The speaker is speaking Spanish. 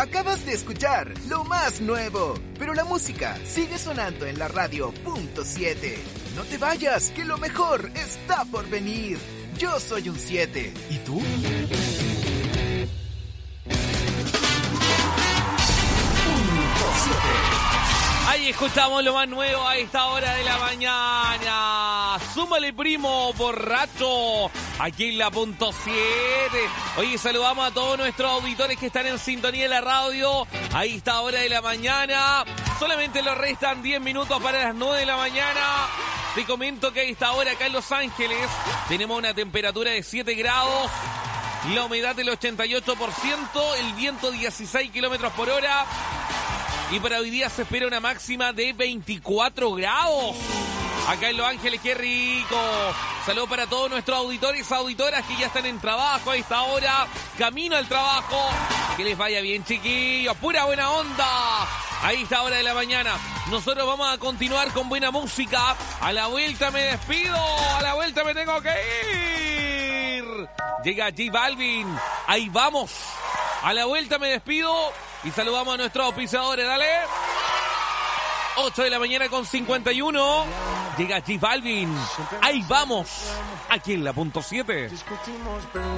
Acabas de escuchar lo más nuevo, pero la música sigue sonando en la radio .7. No te vayas, que lo mejor está por venir. Yo soy un 7. ¿Y tú? Ahí escuchamos lo más nuevo a esta hora de la mañana. Súmale, primo, borracho, aquí en la .7. Oye, saludamos a todos nuestros auditores que están en sintonía de la radio a esta hora de la mañana. Solamente nos restan 10 minutos para las 9 de la mañana. Te comento que a esta hora acá en Los Ángeles tenemos una temperatura de 7 grados, la humedad del 88%, el viento 16 kilómetros por hora. Y para hoy día se espera una máxima de 24 grados. Acá en Los Ángeles, qué rico. Saludos para todos nuestros auditores y auditoras que ya están en trabajo a esta hora. Camino al trabajo. Que les vaya bien, chiquillos. Pura buena onda. A esta hora de la mañana. Nosotros vamos a continuar con buena música. A la vuelta me despido. A la vuelta me tengo que ir. Llega J Balvin. Ahí vamos. A la vuelta me despido. Y saludamos a nuestros auspiciadores, dale. 8 de la mañana con 51. Llega J Balvin. Ahí vamos. Aquí en la .7.